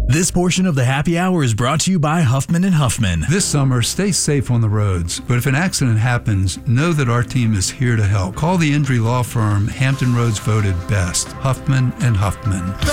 This portion of the happy hour is brought to you by Huffman & Huffman. This summer, stay safe on the roads, but if an accident happens, know that our team is here to help. Call the injury law firm Hampton Roads voted best, Huffman & Huffman.